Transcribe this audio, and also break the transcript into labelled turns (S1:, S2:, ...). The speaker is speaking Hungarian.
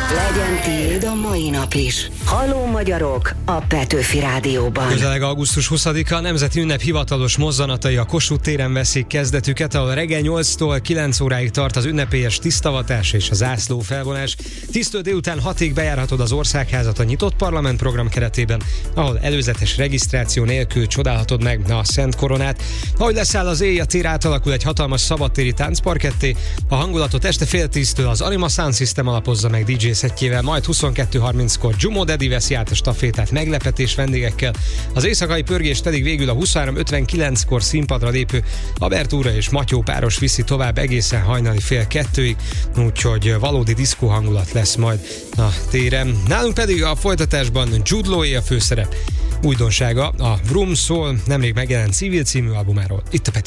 S1: Legyen tiéd a mai nap is. Halló magyarok a Petőfi Rádióban.
S2: Közeleg augusztus 20-a, a Nemzeti Ünnep hivatalos mozzanatai a Kossuth téren veszik kezdetüket, ahol reggel 8-tól 9 óráig tart az ünnepélyes tisztavatás és a zászló felvonás. 10-től délután 6-ig bejárhatod az Országházat a nyitott parlament program keretében, ahol előzetes regisztráció nélkül csodálhatod meg a Szent Koronát. Ahogy leszáll az éj, a tér átalakul egy hatalmas szabadtéri táncparketté. A hangulatot este fél 10-től az Anima Sound System alapozza meg DJ szettjével, majd 22:30-kor Jumo Daddy veszi át a stafétát meglepetés vendégekkel. Az éjszakai pörgés pedig végül a 23:59-kor színpadra lépő Abertúra és Matyó páros viszi tovább egészen hajnali fél 2-ig, úgyhogy valódi diszkó hangulat lesz majd a téren. Nálunk pedig a folytatásban Jude Law-é a főszerep. Újdonsága a Vroom szól nemrég megjelent Civil című albumáról. Itt a Pető.